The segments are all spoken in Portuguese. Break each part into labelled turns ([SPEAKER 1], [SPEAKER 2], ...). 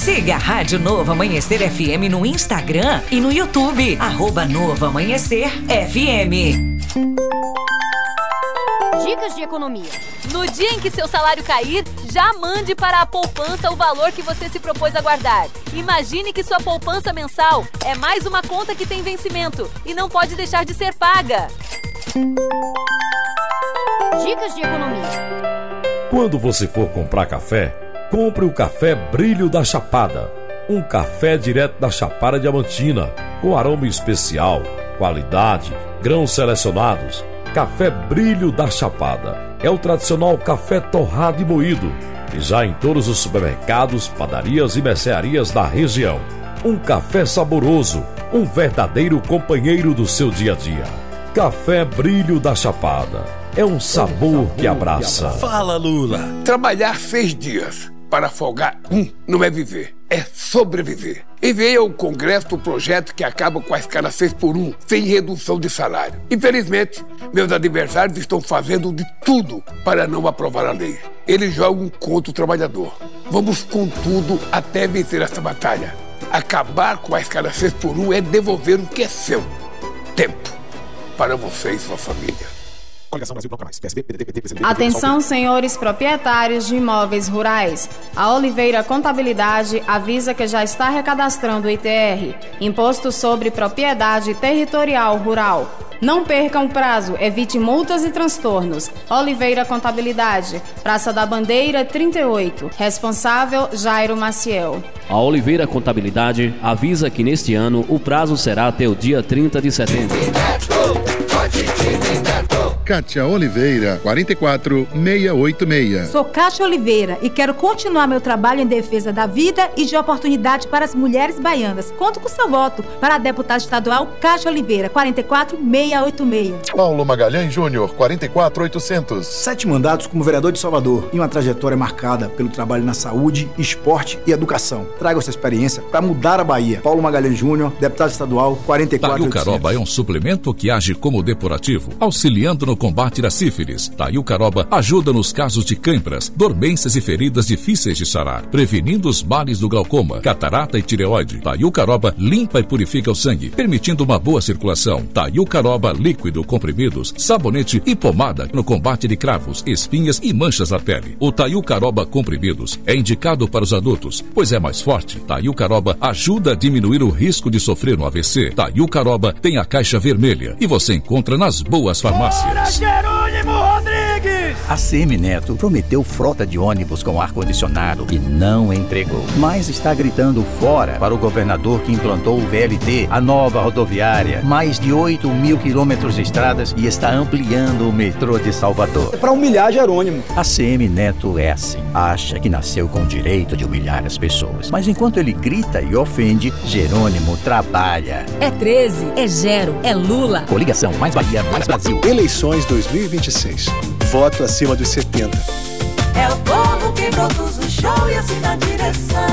[SPEAKER 1] Siga a Rádio Novo Amanhecer FM no Instagram e no YouTube. @Novo Amanhecer FM.
[SPEAKER 2] Dicas de economia. No dia em que seu salário cair, já mande para a poupança o valor que você se propôs a guardar. Imagine que sua poupança mensal é mais uma conta que tem vencimento e não pode deixar de ser paga. Dicas de economia.
[SPEAKER 3] Quando você for comprar café, compre o café Brilho da Chapada. Um café direto da Chapada Diamantina, com aroma especial, qualidade, grãos selecionados. Café Brilho da Chapada é o tradicional café torrado e moído, e já em todos os supermercados, padarias e mercearias da região. Um café saboroso, um verdadeiro companheiro do seu dia a dia. Café Brilho da Chapada é um sabor que abraça.
[SPEAKER 4] Fala, Lula! Trabalhar 6 dias para folgar não é viver, é sobreviver. Enviei ao Congresso o projeto que acaba com a escala 6x1, sem redução de salário. Infelizmente, meus adversários estão fazendo de tudo para não aprovar a lei. Eles jogam contra o trabalhador. Vamos com tudo até vencer essa batalha. Acabar com a escala 6x1 é devolver o que é seu. Tempo para você e sua família.
[SPEAKER 5] Atenção, senhores proprietários de imóveis rurais. A Oliveira Contabilidade avisa que já está recadastrando o ITR, Imposto sobre Propriedade Territorial Rural. Não percam o prazo, evite multas e transtornos. Oliveira Contabilidade, Praça da Bandeira 38. Responsável, Jairo Maciel.
[SPEAKER 6] A Oliveira Contabilidade avisa que neste ano o prazo será até o dia 30 de setembro.
[SPEAKER 7] Kátia Oliveira, 44686.
[SPEAKER 8] Sou Kátia Oliveira e quero continuar meu trabalho em defesa da vida e de oportunidade para as mulheres baianas. Conto com seu voto para a deputada estadual Kátia Oliveira, 44686.
[SPEAKER 7] Paulo Magalhães Júnior, 44800.
[SPEAKER 9] 7 mandatos como vereador de Salvador e uma trajetória marcada pelo trabalho na saúde, esporte e educação. Trago essa experiência para mudar a Bahia. Paulo Magalhães Júnior, deputado estadual, 44800.
[SPEAKER 10] Taiucaroba é um suplemento que age como depurativo, auxiliando no combate da sífilis. Taiucaroba ajuda nos casos de câimbras, dormências e feridas difíceis de sarar, prevenindo os males do glaucoma, catarata e tireoide. Taiucaroba limpa e purifica o sangue, permitindo uma boa circulação. Taiucaroba líquido, comprimidos, sabonete e pomada no combate de cravos, espinhas e manchas na pele. O Taiucaroba comprimidos é indicado para os adultos, pois é mais forte. Taiucaroba ajuda a diminuir o risco de sofrer um AVC. Taiucaroba tem a caixa vermelha e você encontra nas boas farmácias.
[SPEAKER 11] Jerônimo Rodrigues!
[SPEAKER 12] A CM Neto prometeu frota de ônibus com ar-condicionado e não entregou. Mas está gritando fora para o governador que implantou o VLT, a nova rodoviária, mais de 8.000 quilômetros de estradas e está ampliando o metrô de Salvador.
[SPEAKER 9] É para humilhar Jerônimo.
[SPEAKER 12] A CM Neto é assim. Acha que nasceu com o direito de humilhar as pessoas. Mas enquanto ele grita e ofende, Jerônimo trabalha.
[SPEAKER 13] É 13, é Gero, é Lula.
[SPEAKER 12] Coligação Mais Bahia, Mais Brasil.
[SPEAKER 14] Eleições 2026. Voto acima dos 70.
[SPEAKER 15] É o povo que produz o show e assim na direção.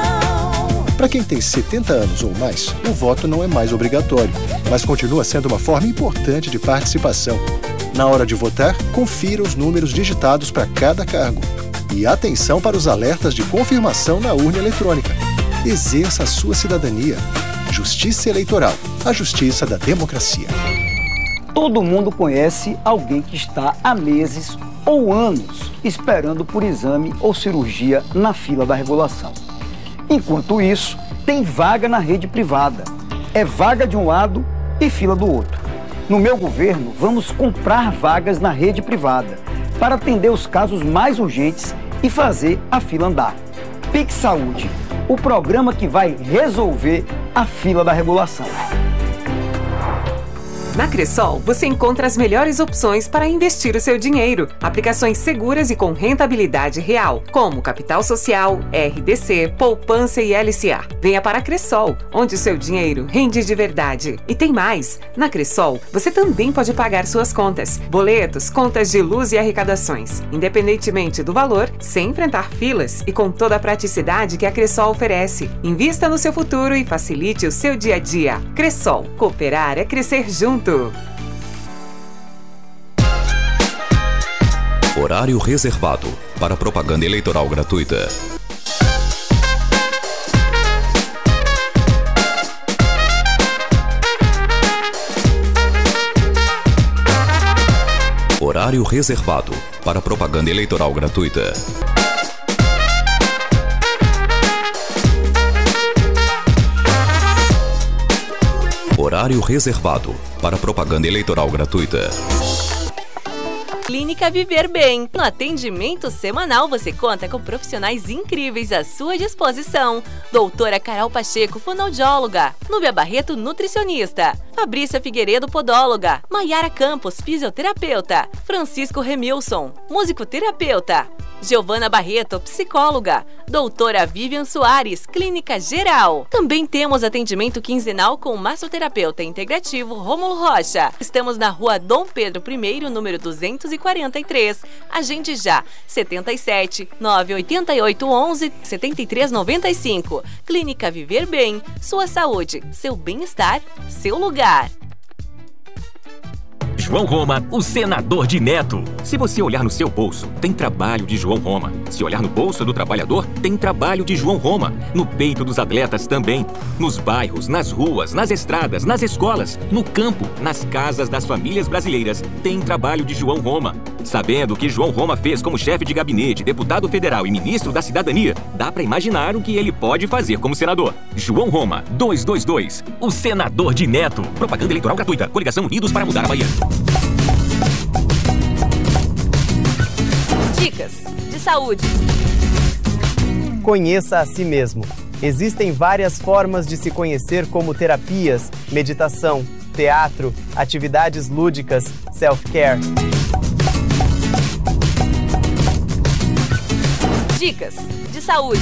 [SPEAKER 14] Para quem tem 70 anos ou mais, o voto não é mais obrigatório, mas continua sendo uma forma importante de participação. Na hora de votar, confira os números digitados para cada cargo. E atenção para os alertas de confirmação na urna eletrônica. Exerça a sua cidadania. Justiça Eleitoral, a justiça da democracia.
[SPEAKER 16] Todo mundo conhece alguém que está há meses ou anos esperando por exame ou cirurgia na fila da regulação. Enquanto isso, tem vaga na rede privada. É vaga de um lado e fila do outro. No meu governo, vamos comprar vagas na rede privada para atender os casos mais urgentes e fazer a fila andar. Pix Saúde, o programa que vai resolver a fila da regulação.
[SPEAKER 17] Na Cressol, você encontra as melhores opções para investir o seu dinheiro. Aplicações seguras e com rentabilidade real, como Capital Social, RDC, Poupança e LCA. Venha para a Cressol, onde o seu dinheiro rende de verdade. E tem mais! Na Cressol, você também pode pagar suas contas, boletos, contas de luz e arrecadações, independentemente do valor, sem enfrentar filas e com toda a praticidade que a Cressol oferece. Invista no seu futuro e facilite o seu dia a dia. Cressol, cooperar é crescer junto.
[SPEAKER 18] Horário reservado para propaganda eleitoral gratuita. reservado para propaganda eleitoral gratuita. Horário reservado para propaganda eleitoral gratuita.
[SPEAKER 2] Clínica Viver Bem. No atendimento semanal, você conta com profissionais incríveis à sua disposição. Doutora Carol Pacheco, fonoaudióloga. Núbia Barreto, nutricionista. Fabrícia Figueiredo, podóloga. Maiara Campos, fisioterapeuta. Francisco Remilson, musicoterapeuta. Giovana Barreto, psicóloga. Doutora Vivian Soares, clínica geral. Também temos atendimento quinzenal com o massoterapeuta integrativo Rômulo Rocha. Estamos na rua Dom Pedro I, número 243. Agende já, 77 988 11 73 95. Clínica Viver Bem, sua saúde, seu bem-estar, seu lugar.
[SPEAKER 19] João Roma, o senador de Neto. Se você olhar no seu bolso, tem trabalho de João Roma. Se olhar no bolso do trabalhador, tem trabalho de João Roma. No peito dos atletas também. Nos bairros, nas ruas, nas estradas, nas escolas, no campo, nas casas das famílias brasileiras, tem trabalho de João Roma. Sabendo o que João Roma fez como chefe de gabinete, deputado federal e ministro da Cidadania, dá pra imaginar o que ele pode fazer como senador. João Roma, 222, o senador de Neto. Propaganda eleitoral gratuita. Coligação Unidos para mudar a Bahia.
[SPEAKER 2] Dicas de saúde.
[SPEAKER 20] Conheça a si mesmo. Existem várias formas de se conhecer, como terapias, meditação, teatro, atividades lúdicas, self-care.
[SPEAKER 2] Dicas de saúde.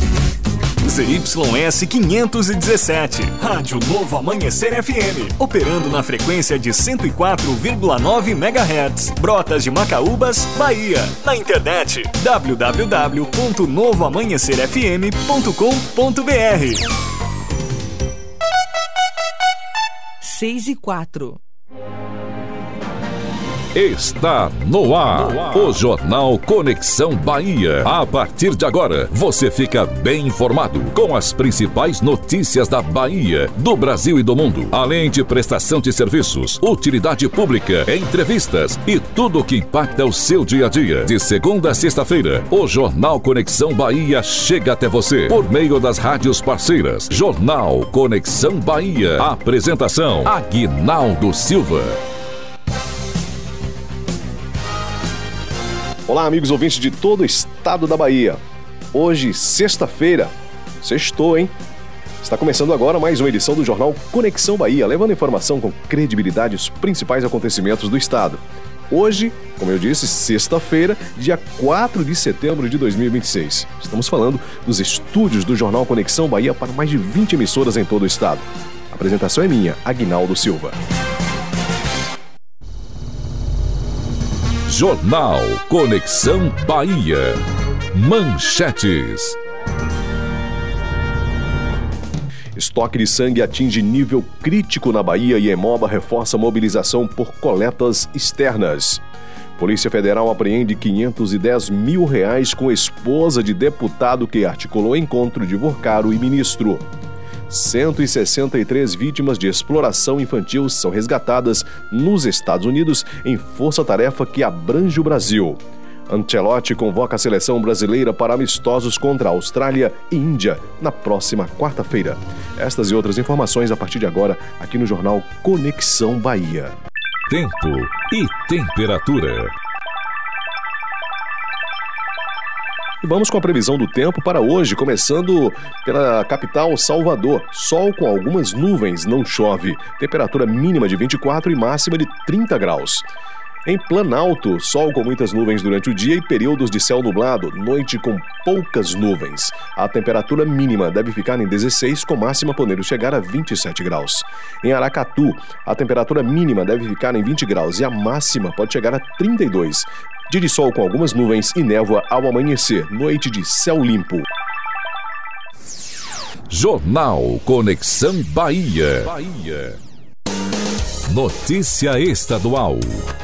[SPEAKER 21] ZYS 517, Rádio Novo Amanhecer FM, operando na frequência de 104,9 MHz, Brotas de Macaúbas, Bahia. Na internet, www.novoamanhecerfm.com.br.
[SPEAKER 1] 6:04.
[SPEAKER 3] Está no ar, o Jornal Conexão Bahia. A partir de agora, você fica bem informado com as principais notícias da Bahia, do Brasil e do mundo, além de prestação de serviços, utilidade pública, entrevistas e tudo o que impacta o seu dia a dia. De segunda a sexta-feira, o Jornal Conexão Bahia chega até você por meio das rádios parceiras. Jornal Conexão Bahia. Apresentação: Aguinaldo Silva.
[SPEAKER 22] Olá, amigos ouvintes de todo o estado da Bahia. Hoje, sexta-feira, sextou, hein? Está começando agora mais uma edição do Jornal Conexão Bahia, levando informação com credibilidade os principais acontecimentos do estado. Hoje, como eu disse, sexta-feira, dia 4 de setembro de 2026. Estamos falando dos estúdios do Jornal Conexão Bahia para mais de 20 emissoras em todo o estado. A apresentação é minha, Aguinaldo Silva.
[SPEAKER 3] Jornal Conexão Bahia. Manchetes.
[SPEAKER 22] Estoque de sangue atinge nível crítico na Bahia e Hemoba reforça a mobilização por coletas externas. Polícia Federal apreende R$510 mil com esposa de deputado que articulou encontro de Vorcaro e ministro. 163 vítimas de exploração infantil são resgatadas nos Estados Unidos em força-tarefa que abrange o Brasil. Ancelotti convoca a seleção brasileira para amistosos contra a Austrália e Índia na próxima quarta-feira. Estas e outras informações a partir de agora aqui no Jornal Conexão Bahia.
[SPEAKER 3] Tempo e temperatura.
[SPEAKER 22] E vamos com a previsão do tempo para hoje, começando pela capital Salvador. Sol com algumas nuvens, não chove. Temperatura mínima de 24 e máxima de 30 graus. Em Planalto, sol com muitas nuvens durante o dia e períodos de céu nublado, noite com poucas nuvens. A temperatura mínima deve ficar em 16, com máxima podendo chegar a 27 graus. Em Aracatu, a temperatura mínima deve ficar em 20 graus e a máxima pode chegar a 32. Dia de sol com algumas nuvens e névoa ao amanhecer, noite de céu limpo.
[SPEAKER 3] Jornal Conexão Bahia. Notícia estadual.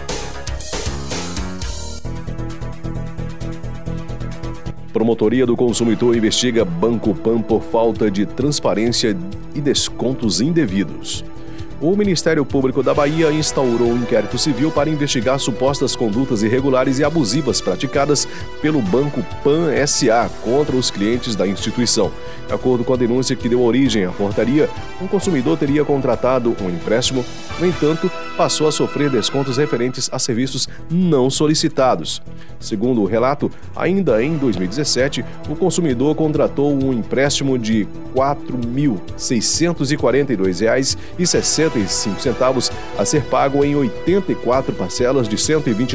[SPEAKER 22] Promotoria do Consumidor investiga Banco Pan por falta de transparência e descontos indevidos. O Ministério Público da Bahia instaurou um inquérito civil para investigar supostas condutas irregulares e abusivas praticadas pelo Banco Pan S.A. contra os clientes da instituição. De acordo com a denúncia que deu origem à portaria, um consumidor teria contratado um empréstimo, no entanto, passou a sofrer descontos referentes a serviços não solicitados. Segundo o relato, ainda em 2017, o consumidor contratou um empréstimo de R$ 4.642,65 a ser pago em 84 parcelas de R$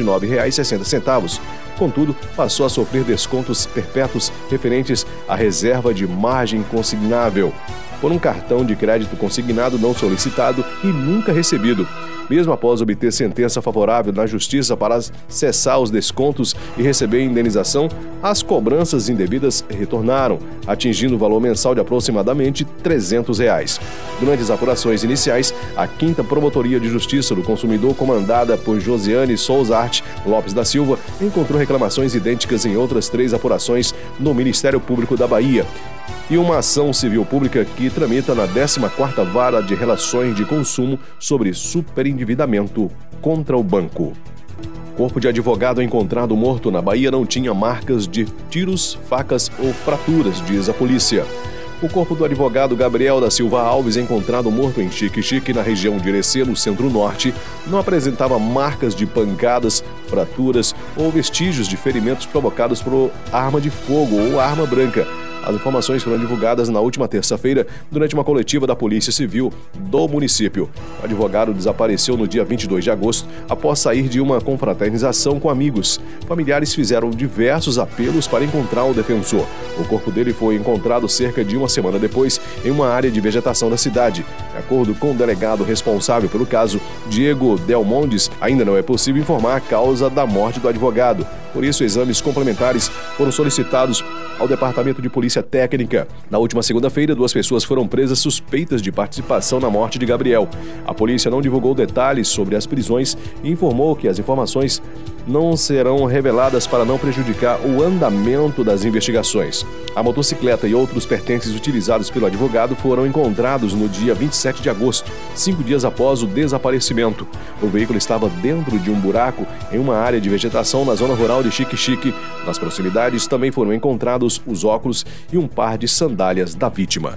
[SPEAKER 22] 129,60. Contudo, passou a sofrer descontos perpétuos referentes à reserva de margem consignável por um cartão de crédito consignado não solicitado e nunca recebido. Mesmo após obter sentença favorável na Justiça para cessar os descontos e receber indenização, as cobranças indevidas retornaram, atingindo o valor mensal de aproximadamente R$ 300. Durante as apurações iniciais, a 5ª Promotoria de Justiça do Consumidor, comandada por Josiane Souzart Lopes da Silva, encontrou reclamações idênticas em outras 3 apurações no Ministério Público da Bahia e uma ação civil pública que tramita na 14ª Vara de Relações de Consumo sobre superendividamento contra o banco. Corpo de advogado encontrado morto na Bahia não tinha marcas de tiros, facas ou fraturas, diz a polícia. O corpo do advogado Gabriel da Silva Alves, encontrado morto em Xique-Xique, na região de Irecê, no centro-norte, não apresentava marcas de pancadas, fraturas ou vestígios de ferimentos provocados por arma de fogo ou arma branca. As informações foram divulgadas na última terça-feira durante uma coletiva da Polícia Civil do município. O advogado desapareceu no dia 22 de agosto após sair de uma confraternização com amigos. Familiares fizeram diversos apelos para encontrar o defensor. O corpo dele foi encontrado cerca de uma semana depois em uma área de vegetação da cidade. De acordo com o delegado responsável pelo caso, Diego Delmondes, ainda não é possível informar a causa da morte do advogado. Por isso, exames complementares foram solicitados ao Departamento de Polícia Técnica. Na última segunda-feira, 2 pessoas foram presas suspeitas de participação na morte de Gabriel. A polícia não divulgou detalhes sobre as prisões e informou que as informações não serão reveladas para não prejudicar o andamento das investigações. A motocicleta e outros pertences utilizados pelo advogado foram encontrados no dia 27 de agosto, 5 dias após o desaparecimento. O veículo estava dentro de um buraco em uma área de vegetação na zona rural de Xique-Xique. Nas proximidades também foram encontrados os óculos e um par de sandálias da vítima.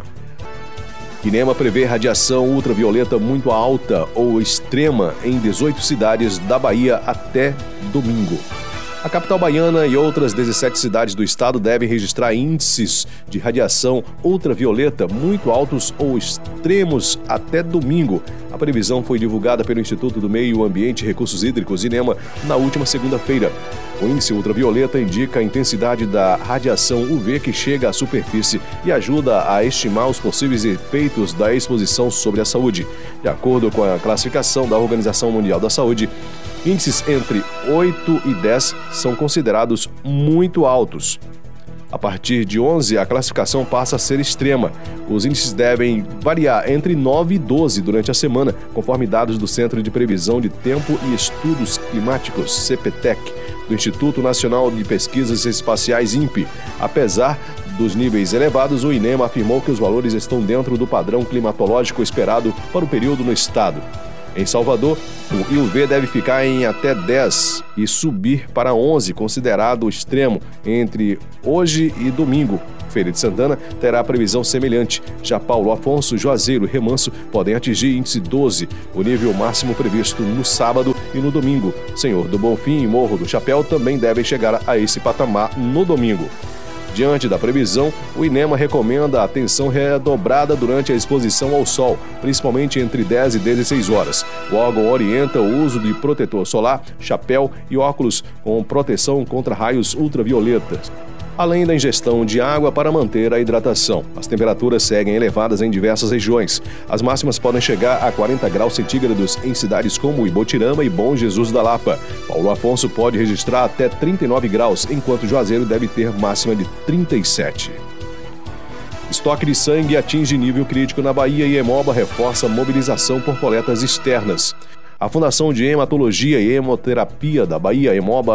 [SPEAKER 22] INEMA prevê radiação ultravioleta muito alta ou extrema em 18 cidades da Bahia até domingo. A capital baiana e outras 17 cidades do estado devem registrar índices de radiação ultravioleta muito altos ou extremos até domingo. A previsão foi divulgada pelo Instituto do Meio Ambiente e Recursos Hídricos, INEMA, na última segunda-feira. O índice ultravioleta indica a intensidade da radiação UV que chega à superfície e ajuda a estimar os possíveis efeitos da exposição sobre a saúde. De acordo com a classificação da Organização Mundial da Saúde, índices entre 8 e 10 são considerados muito altos. A partir de 11, a classificação passa a ser extrema. Os índices devem variar entre 9 e 12 durante a semana, conforme dados do Centro de Previsão de Tempo e Estudos Climáticos, CPTEC, do Instituto Nacional de Pesquisas Espaciais, INPE. Apesar dos níveis elevados, o INEMA afirmou que os valores estão dentro do padrão climatológico esperado para o período no estado. Em Salvador, o UV deve ficar em até 10 e subir para 11, considerado extremo, entre hoje e domingo. Feira de Santana terá previsão semelhante. Já Paulo Afonso, Juazeiro e Remanso podem atingir índice 12, o nível máximo previsto no sábado e no domingo. Senhor do Bonfim e Morro do Chapéu também devem chegar a esse patamar no domingo. Diante da previsão, o INEMA recomenda a atenção redobrada durante a exposição ao sol, principalmente entre 10 e 16 horas. O órgão orienta o uso de protetor solar, chapéu e óculos com proteção contra raios ultravioletas, além da ingestão de água para manter a hidratação. As temperaturas seguem elevadas em diversas regiões. As máximas podem chegar a 40 graus centígrados em cidades como Ibotirama e Bom Jesus da Lapa. Paulo Afonso pode registrar até 39 graus, enquanto Juazeiro deve ter máxima de 37. Estoque de sangue atinge nível crítico na Bahia e Hemoba reforça a mobilização por coletas externas. A Fundação de Hematologia e Hemoterapia da Bahia, Hemoba,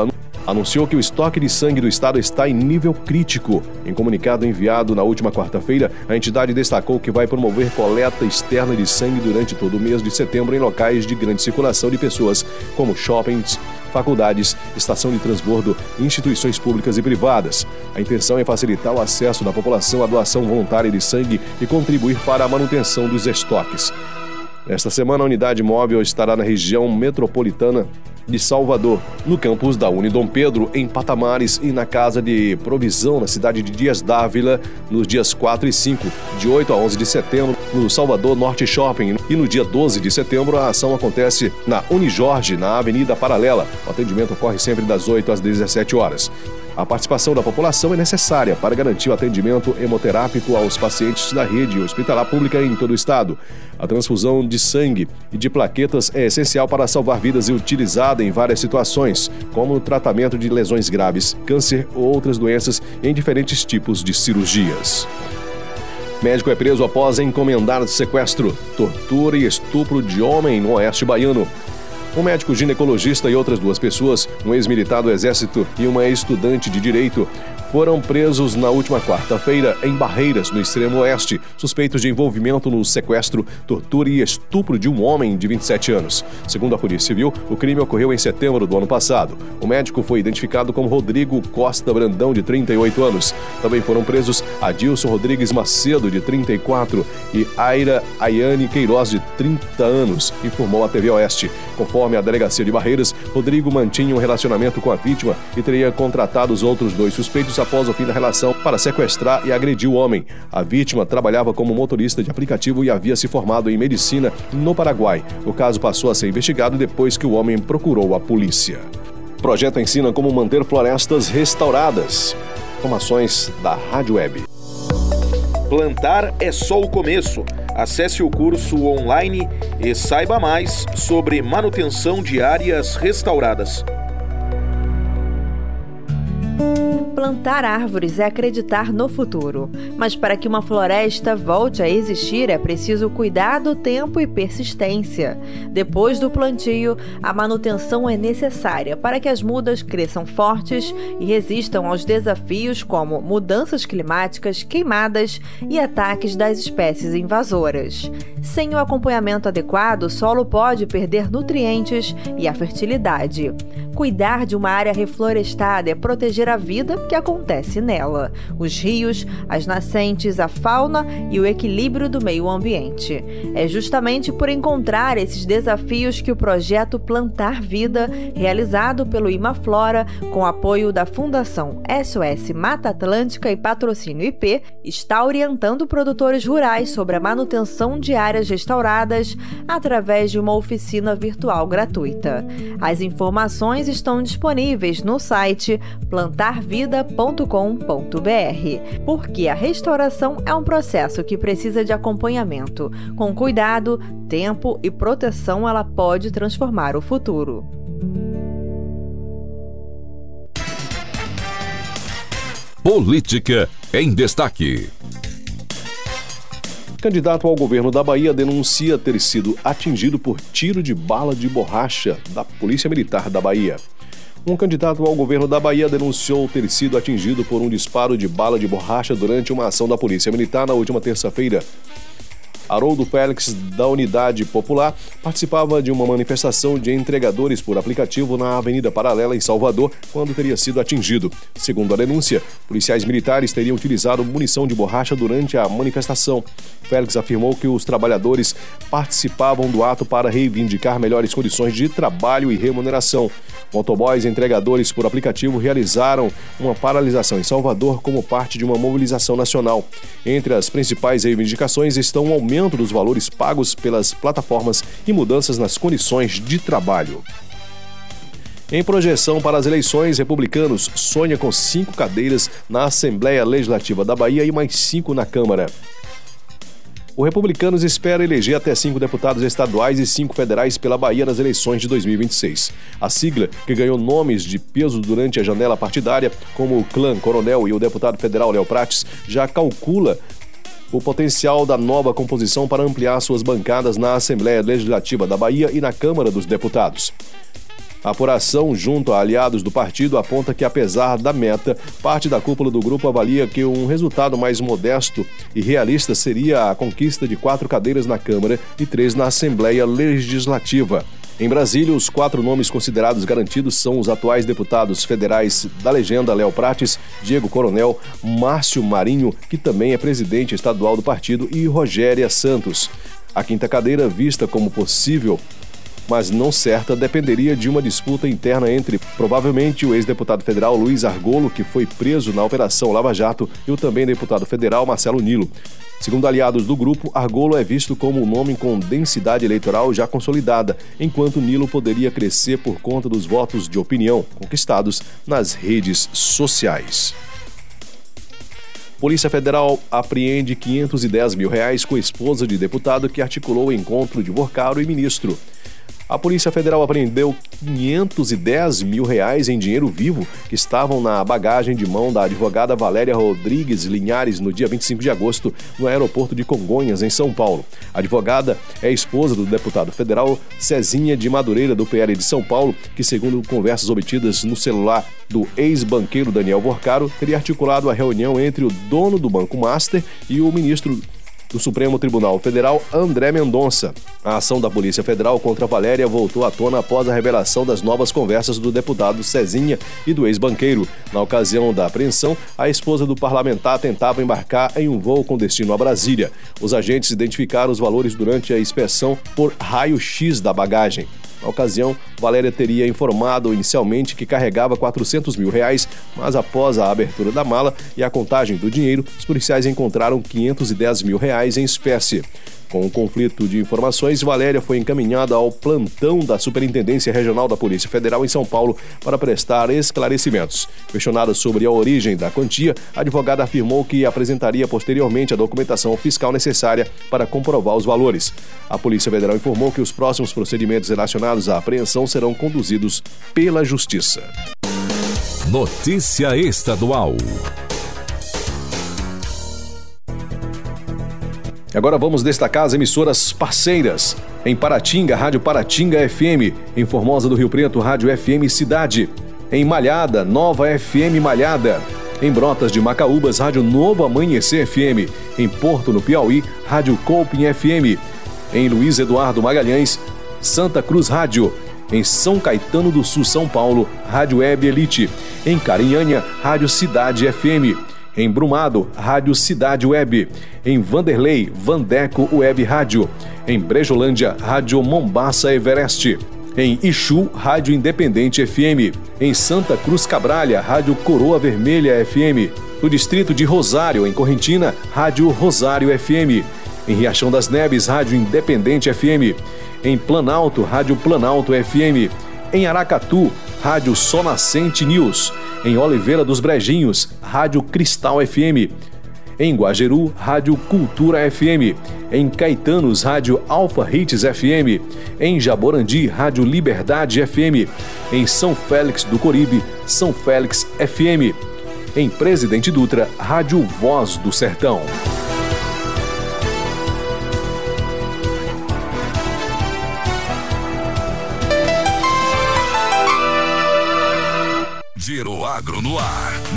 [SPEAKER 22] anunciou que o estoque de sangue do estado está em nível crítico. Em comunicado enviado na última quarta-feira, a entidade destacou que vai promover coleta externa de sangue durante todo o mês de setembro em locais de grande circulação de pessoas, como shoppings, faculdades, estação de transbordo, instituições públicas e privadas. A intenção é facilitar o acesso da população à doação voluntária de sangue e contribuir para a manutenção dos estoques. Esta semana, a unidade móvel estará na região metropolitana de Salvador, no campus da Unidom Pedro, em Patamares, e na Casa de Provisão, na cidade de Dias Dávila, nos dias 4 e 5, de 8 a 11 de setembro, no Salvador Norte Shopping. E no dia 12 de setembro, a ação acontece na Unijorge, na Avenida Paralela. O atendimento ocorre sempre das 8 às 17 horas. A participação da população é necessária para garantir o atendimento hemoterápico aos pacientes da rede hospitalar pública em todo o estado. A transfusão de sangue e de plaquetas é essencial para salvar vidas e utilizada em várias situações, como no tratamento de lesões graves, câncer ou outras doenças em diferentes tipos de cirurgias. Médico é preso após encomendar sequestro, tortura e estupro de homem no oeste baiano. Um médico ginecologista e outras 2 pessoas, um ex-militar do Exército e uma estudante de Direito, foram presos na última quarta-feira em Barreiras, no extremo oeste, suspeitos de envolvimento no sequestro, tortura e estupro de um homem de 27 anos. Segundo a Polícia Civil, o crime ocorreu em setembro do ano passado. O médico foi identificado como Rodrigo Costa Brandão, de 38 anos. Também foram presos Adilson Rodrigues Macedo, de 34, e Aira Ayane Queiroz, de 30 anos, informou a TV Oeste. Conforme a delegacia de Barreiras, Rodrigo mantinha um relacionamento com a vítima e teria contratado os outros 2 suspeitos após o fim da relação para sequestrar e agredir o homem. A vítima trabalhava como motorista de aplicativo e havia se formado em medicina no Paraguai. O caso passou a ser investigado depois que o homem procurou a polícia. O projeto ensina como manter florestas restauradas. Informações da Rádio Web.
[SPEAKER 4] Plantar é só o começo. Acesse o curso online e saiba mais sobre manutenção de áreas restauradas.
[SPEAKER 5] Plantar árvores é acreditar no futuro, mas para que uma floresta volte a existir é preciso cuidado, tempo e persistência. Depois do plantio, a manutenção é necessária para que as mudas cresçam fortes e resistam aos desafios como mudanças climáticas, queimadas e ataques das espécies invasoras. Sem o acompanhamento adequado, o solo pode perder nutrientes e a fertilidade. Cuidar de uma área reflorestada é proteger a vida que acontece nela, os rios, as nascentes, a fauna e o equilíbrio do meio ambiente. É justamente por encontrar esses desafios que o projeto Plantar Vida, realizado pelo Imaflora, com apoio da Fundação SOS Mata Atlântica e patrocínio IP, está orientando produtores rurais sobre a manutenção de áreas restauradas através de uma oficina virtual gratuita. As informações estão disponíveis no site plantarvida.com.br, porque a restauração é um processo que precisa de acompanhamento. Com cuidado, tempo e proteção, ela pode transformar o futuro.
[SPEAKER 10] Política em destaque.
[SPEAKER 22] Candidato ao governo da Bahia denuncia ter sido atingido por tiro de bala de borracha da Polícia Militar da Bahia. Um candidato ao governo da Bahia denunciou ter sido atingido por um disparo de bala de borracha durante uma ação da Polícia Militar na última terça-feira. Haroldo Félix, da Unidade Popular, participava de uma manifestação de entregadores por aplicativo na Avenida Paralela, em Salvador, quando teria sido atingido. Segundo a denúncia, policiais militares teriam utilizado munição de borracha durante a manifestação. Félix afirmou que os trabalhadores participavam do ato para reivindicar melhores condições de trabalho e remuneração. Motoboys e entregadores por aplicativo realizaram uma paralisação em Salvador como parte de uma mobilização nacional. Entre as principais reivindicações estão o aumento dos valores pagos pelas plataformas e mudanças nas condições de trabalho. Em projeção para as eleições, republicanos sonha com 5 cadeiras na Assembleia Legislativa da Bahia e mais 5 na Câmara. O Republicanos espera eleger até 5 deputados estaduais e 5 federais pela Bahia nas eleições de 2026. A sigla, que ganhou nomes de peso durante a janela partidária, como o Clã Coronel e o deputado federal Léo Prates, já calcula o potencial da nova composição para ampliar suas bancadas na Assembleia Legislativa da Bahia e na Câmara dos Deputados. A apuração junto a aliados do partido aponta que, apesar da meta, parte da cúpula do grupo avalia que um resultado mais modesto e realista seria a conquista de 4 cadeiras na Câmara e 3 na Assembleia Legislativa. Em Brasília, os 4 nomes considerados garantidos são os atuais deputados federais da legenda Léo Prates, Diego Coronel, Márcio Marinho, que também é presidente estadual do partido, e Rogéria Santos. A 5ª cadeira, vista como possível, mas não certa, dependeria de uma disputa interna entre, provavelmente, o ex-deputado federal Luiz Argolo, que foi preso na Operação Lava Jato, e o também deputado federal Marcelo Nilo. Segundo aliados do grupo, Argolo é visto como um nome com densidade eleitoral já consolidada, enquanto Nilo poderia crescer por conta dos votos de opinião conquistados nas redes sociais. Polícia Federal apreende R$510 mil com esposa de deputado que articulou o encontro de Vorcaro e ministro. A Polícia Federal apreendeu R$510 mil em dinheiro vivo que estavam na bagagem de mão da advogada Valéria Rodrigues Linhares no dia 25 de agosto no aeroporto de Congonhas, em São Paulo. A advogada é esposa do deputado federal Cezinha de Madureira, do PL de São Paulo, que, segundo conversas obtidas no celular do ex-banqueiro Daniel Vorcaro, teria articulado a reunião entre o dono do Banco Master e o ministro do Supremo Tribunal Federal, André Mendonça. A ação da Polícia Federal contra Valéria voltou à tona após a revelação das novas conversas do deputado Cezinha e do ex-banqueiro. Na ocasião da apreensão, a esposa do parlamentar tentava embarcar em um voo com destino a Brasília. Os agentes identificaram os valores durante a inspeção por raio-x da bagagem. Na ocasião, Valéria teria informado inicialmente que carregava R$400 mil, mas após a abertura da mala e a contagem do dinheiro, os policiais encontraram R$510 mil em espécie. Com o conflito de informações, Valéria foi encaminhada ao plantão da Superintendência Regional da Polícia Federal em São Paulo para prestar esclarecimentos. Questionada sobre a origem da quantia, a advogada afirmou que apresentaria posteriormente a documentação fiscal necessária para comprovar os valores. A Polícia Federal informou que os próximos procedimentos relacionados à apreensão serão conduzidos pela Justiça.
[SPEAKER 10] Notícia Estadual.
[SPEAKER 22] Agora vamos destacar as emissoras parceiras. Em Paratinga, Rádio Paratinga FM. Em Formosa do Rio Preto, Rádio FM Cidade. Em Malhada, Nova FM Malhada. Em Brotas de Macaúbas, Rádio Novo Amanhecer FM. Em Porto, no Piauí, Rádio Colpin FM. Em Luiz Eduardo Magalhães, Santa Cruz Rádio. Em São Caetano do Sul, São Paulo, Rádio Web Elite. Em Carinhanha, Rádio Cidade FM. Em Brumado, Rádio Cidade Web. Em Vanderlei, Vandeco Web Rádio. Em Brejolândia, Rádio Mombaça Everest. Em Ixu, Rádio Independente FM. Em Santa Cruz Cabralha, Rádio Coroa Vermelha FM. No distrito de Rosário, em Correntina, Rádio Rosário FM. Em Riachão das Neves, Rádio Independente FM. Em Planalto, Rádio Planalto FM. Em Aracatu, Rádio Sol Nascente News. Em Oliveira dos Brejinhos, Rádio Cristal FM. Em Guajeru, Rádio Cultura FM. Em Caetanos, Rádio Alfa Hits FM. Em Jaborandi, Rádio Liberdade FM. Em São Félix do Coribe, São Félix FM. Em Presidente Dutra, Rádio Voz do Sertão.
[SPEAKER 10] Giro Agro no ar.